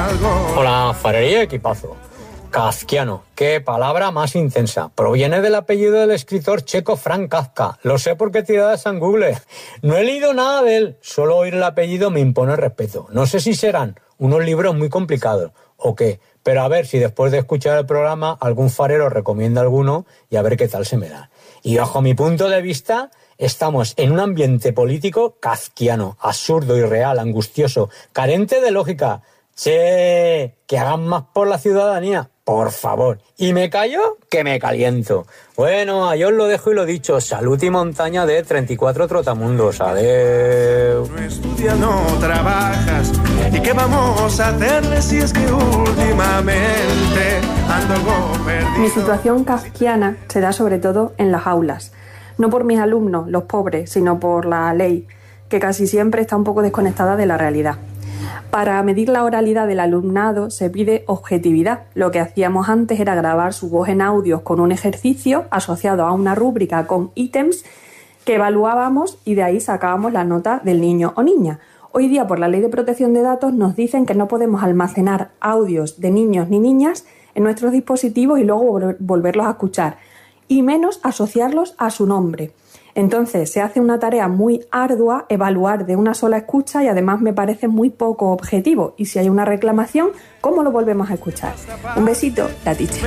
Hola, farería equipazo. Kafkiano, qué palabra más intensa. Proviene del apellido del escritor checo Franz Kafka. Lo sé porque he tirado eso en Google. No he leído nada de él. Solo oír el apellido me impone respeto. No sé si serán unos libros muy complicados o qué. Pero a ver si después de escuchar el programa algún farero recomienda alguno y a ver qué tal se me da. Y bajo mi punto de vista, estamos en un ambiente político kafkiano, absurdo, irreal, angustioso, carente de lógica. Che, que hagan más por la ciudadanía, por favor. Y me callo, que me caliento. Bueno, ahí os lo dejo y lo dicho. Salud y montaña de 34 trotamundos. Adeu. No estudias, no trabajas. ¿Y qué vamos a hacerle si es que últimamente ando algo perdido? Mi situación kafkiana se da sobre todo en las aulas. No por mis alumnos, los pobres, sino por la ley, que casi siempre está un poco desconectada de la realidad. Para medir la oralidad del alumnado se pide objetividad. Lo que hacíamos antes era grabar su voz en audios con un ejercicio asociado a una rúbrica con ítems que evaluábamos y de ahí sacábamos la nota del niño o niña. Hoy día, por la Ley de Protección de Datos, nos dicen que no podemos almacenar audios de niños ni niñas en nuestros dispositivos y luego volverlos a escuchar, y menos asociarlos a su nombre. Entonces se hace una tarea muy ardua evaluar de una sola escucha y además me parece muy poco objetivo. Y si hay una reclamación, ¿cómo lo volvemos a escuchar? Un besito, la Tiche.